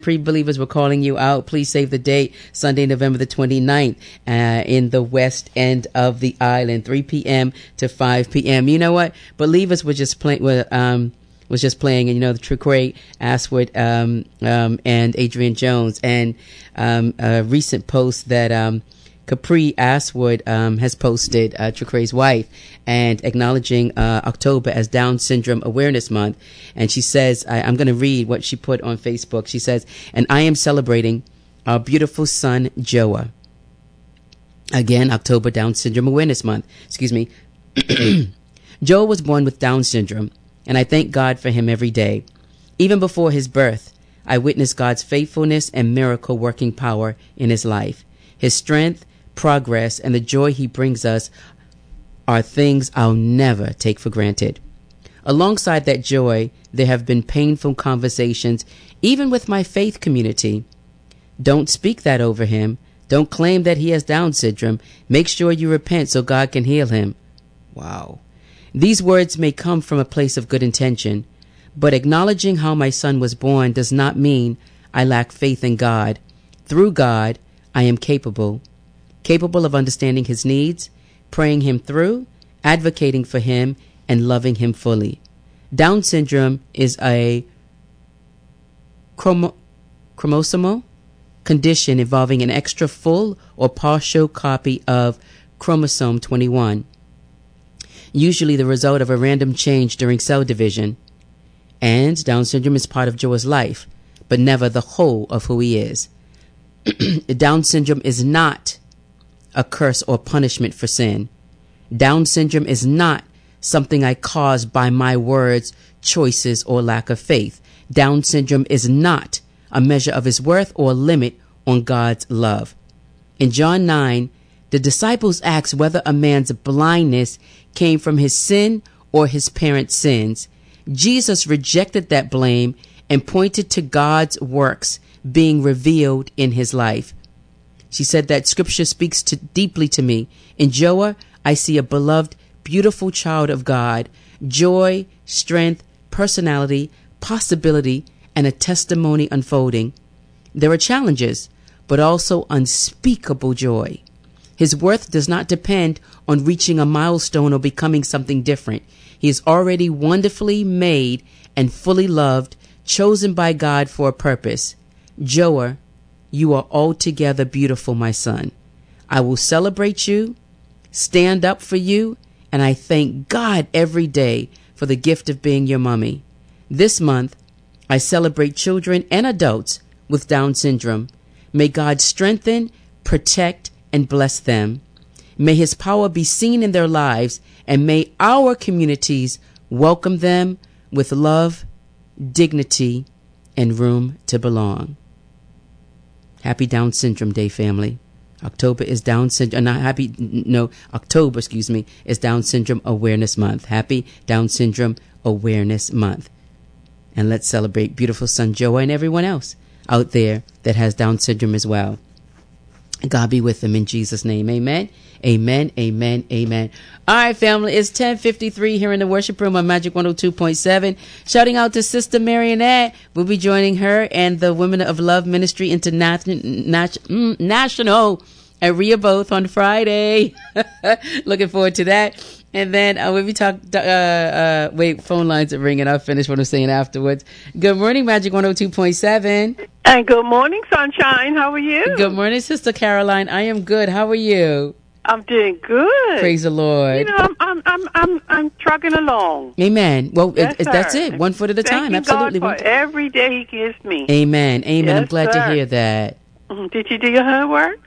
Capri believers, we're calling you out. Please save the date, Sunday, November the 29th, in the west end of the island, 3 p.m. to 5 p.m. You know what? Believers were just playing, was just playing, and you know, the Tricray Aswood, and Adrian Jones, and, a recent post that, Capri Aswood has posted, Tricray's wife, and acknowledging October as Down Syndrome Awareness Month. And she says, I'm going to read what she put on Facebook. She says, and I am celebrating our beautiful son, Joa. Again, October Down Syndrome Awareness Month. Excuse me. Joa was born with Down syndrome, and I thank God for him every day. Even before his birth, I witnessed God's faithfulness and miracle working power in his life. His strength, progress, and the joy he brings us are things I'll never take for granted. Alongside that joy, there have been painful conversations, even with my faith community. Don't speak that over him. Don't claim that he has Down syndrome. Make sure you repent so God can heal him. Wow. These words may come from a place of good intention, but acknowledging how my son was born does not mean I lack faith in God. Through God, I am capable of understanding his needs, praying him through, advocating for him, and loving him fully. Down syndrome is a chromosomal condition involving an extra full or partial copy of chromosome 21, usually the result of a random change during cell division. And Down syndrome is part of Joa's life, but never the whole of who he is. Down syndrome is not a curse or punishment for sin. Down syndrome is not something I caused by my words, choices, or lack of faith. Down syndrome is not a measure of his worth or limit on God's love. In John 9, the disciples asked whether a man's blindness came from his sin or his parents' sins. Jesus rejected that blame and pointed to God's works being revealed in his life. She said that scripture speaks deeply to me. In Joa, I see a beloved, beautiful child of God, joy, strength, personality, possibility, and a testimony unfolding. There are challenges, but also unspeakable joy. His worth does not depend on reaching a milestone or becoming something different. He is already wonderfully made and fully loved, chosen by God for a purpose. Joa, you are altogether beautiful, my son. I will celebrate you, stand up for you, and I thank God every day for the gift of being your mommy. This month, I celebrate children and adults with Down syndrome. May God strengthen, protect, and bless them. May his power be seen in their lives, and may our communities welcome them with love, dignity, and room to belong. Happy Down Syndrome Day, family. October is Down Syndrome, October, is Down Syndrome Awareness Month. Happy Down Syndrome Awareness Month. And let's celebrate beautiful son Joa and everyone else out there that has Down syndrome as well. God be with them in Jesus' name. Amen. Amen. Amen. Amen. All right, family. It's 10:53 here in the worship room on Magic 102.7. Shouting out to Sister Marionette. We'll be joining her and the Women of Love Ministry National at Rehoboth on Friday. Looking forward to that. And then when we talk, phone lines are ringing. I'll finish what I'm saying afterwards. Good morning, Magic 102.7. And good morning, Sunshine. How are you? Good morning, Sister Caroline. I am good. How are you? I'm doing good. Praise the Lord. You know, I'm trucking along. Amen. Well, yes, that's it. 1 foot at a time. Absolutely. God for every day He gives me. Amen. Amen. Yes, I'm glad to hear that. Did you do your homework?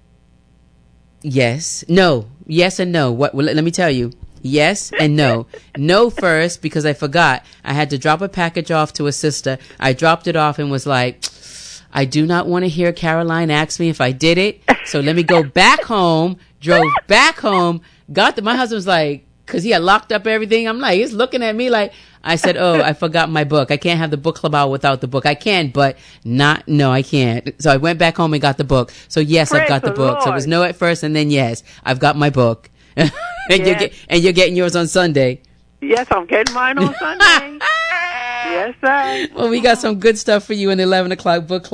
Yes. No. Yes and no. What? Well, let me tell you. Yes and no. No first, because I forgot. I had to drop a package off to a sister. I dropped it off and was like, I do not want to hear Caroline ask me if I did it. So let me go back home. Drove back home. My husband was like, because he had locked up everything. I'm like, he's looking at me like, I said, oh, I forgot my book. I can't have the book club out without the book. I can, but no, I can't. So I went back home and got the book. So yes, I've got the book. Lord. So it was no at first, and then yes, I've got my book. and you're getting yours on Sunday. Yes, I'm getting mine on Sunday. Yes, sir. Well, we got some good stuff for you in the 11 o'clock book club.